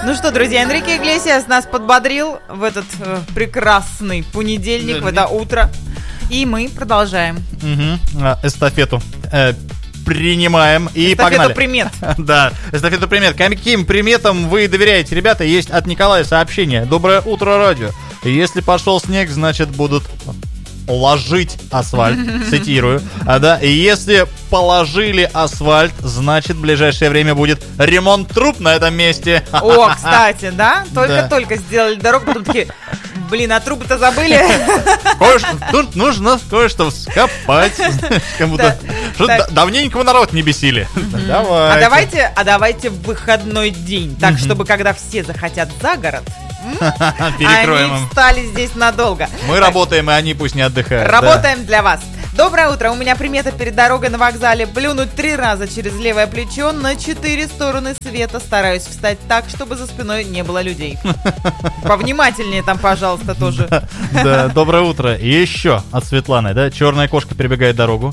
Ну что, друзья, Энрике Иглесиас нас подбодрил в этот прекрасный понедельник, в это утро. И мы продолжаем. Эстафету принимаем и эстафету погнали. Примет. Да, эстафету примет. Каким приметам вы доверяете? Ребята, есть от Николая сообщение. Доброе утро, радио. Если пошел снег, значит будут ложить асфальт, цитирую. Да, и если положили асфальт, значит в ближайшее время будет ремонт труб на этом месте. О, кстати, да? Только сделали дорогу, потом такие, блин, а трубы-то забыли. Тут нужно кое-что вскопать. Давненько вы народ не бесили. А давайте в выходной день, так, чтобы когда все захотят за город, перекроем они им. встали здесь надолго. Мы работаем, и они пусть не отдыхают. Работаем для вас. Доброе утро. У меня примета перед дорогой на вокзале. Плюнуть 3 раза через левое плечо на 4 стороны света. Стараюсь встать так, чтобы за спиной не было людей. Повнимательнее там, пожалуйста, тоже. Да, доброе утро. И еще от Светланы, да? Черная кошка перебегает дорогу.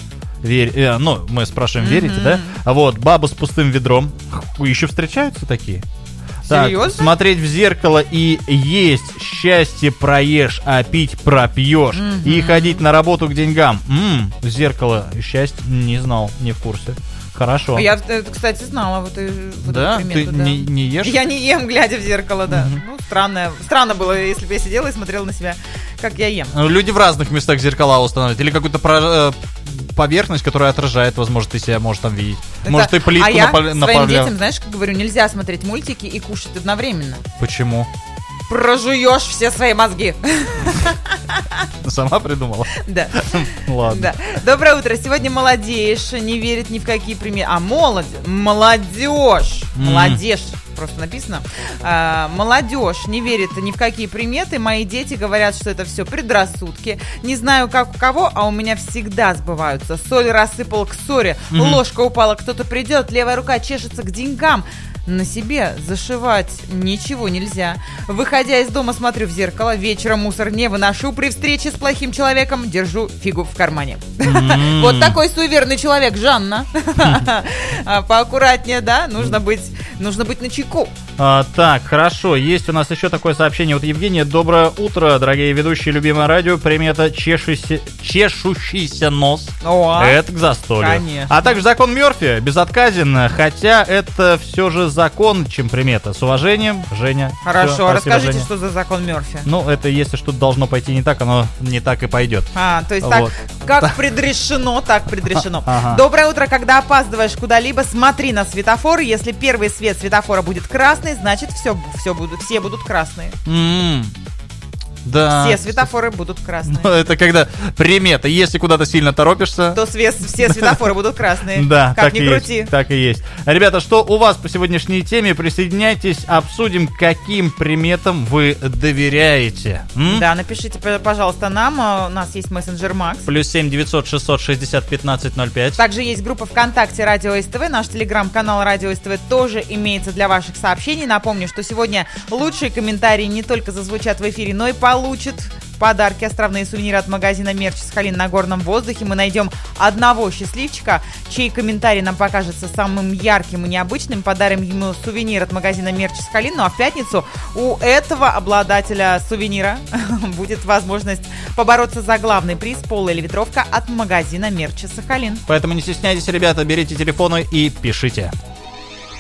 Мы спрашиваем, верите, да? А вот, баба с пустым ведром. Еще встречаются такие? Серьезно? Так, смотреть в зеркало и есть счастье проешь, а пить пропьешь. И ходить на работу к деньгам. Зеркало счастье не знал, не в курсе. Хорошо. Я, кстати, знала вот эту примету. Ты не ешь? Я не ем, глядя в зеркало, да. Ну, странно было, если бы я сидела и смотрела на себя, как я ем. Люди в разных местах зеркала устанавливают. Или какую-то поверхность, которая отражает, возможно, ты себя можешь там видеть. Может, и плитку направляешь. Своим детям, знаешь, как говорю, нельзя смотреть мультики и кушать одновременно. Почему? Прожуешь все свои мозги. Сама придумала? Да. Ладно. Да. Доброе утро. Сегодня молодежь не верит ни в какие приметы. Молодежь. Просто написано. Молодежь не верит ни в какие приметы. Мои дети говорят, что это все предрассудки. Не знаю, как у кого, а у меня всегда сбываются. Соль рассыпал к ссоре, ложка упала, кто-то придет, левая рука чешется к деньгам. На себе зашивать ничего нельзя. Выходя из дома, смотрю в зеркало. Вечером мусор не выношу. При встрече с плохим человеком держу фигу в кармане. Вот такой суеверный человек, Жанна. Поаккуратнее, да? Нужно быть начеку. Так, хорошо. Есть у нас еще такое сообщение от Евгения. Доброе утро, дорогие ведущие, любимое радио. Примета чешущийся нос. Это к застолью. Конечно. А также закон Мёрфи безотказен, хотя это все же закон, чем примета. С уважением, Женя. Хорошо, расскажите, Женя. что за закон Мёрфи. Ну, это если что-то должно пойти не так, оно не так и пойдет. То есть вот. Как предрешено, так предрешено. Ага. Доброе утро. Когда опаздываешь куда-либо, смотри на светофор. Если первый свет светофора будет красный, значит все будут красные. Да. Все светофоры будут красные. Это когда примета. Если куда-то сильно торопишься, то все светофоры будут красные. Да, как ни крути. Так и есть. Ребята, что у вас по сегодняшней теме? Присоединяйтесь, обсудим, каким приметам вы доверяете. Да, напишите, пожалуйста, нам. У нас есть мессенджер Макс. +7 900 660 1505. Также есть группа ВКонтакте Радио СТВ. Наш телеграм-канал Радио СТВ тоже имеется для ваших сообщений. Напомню, что сегодня лучшие комментарии не только зазвучат в эфире, но и получат подарки островные сувениры от магазина Мерч Сахалин на горном воздухе. Мы найдем одного счастливчика, чей комментарий нам покажется самым ярким и необычным. Подарим ему сувенир от магазина Мерч Сахалин. Ну а в пятницу у этого обладателя сувенира будет возможность побороться за главный приз — поло или ветровка от магазина Мерч Сахалин. Поэтому не стесняйтесь, ребята, берите телефоны и пишите.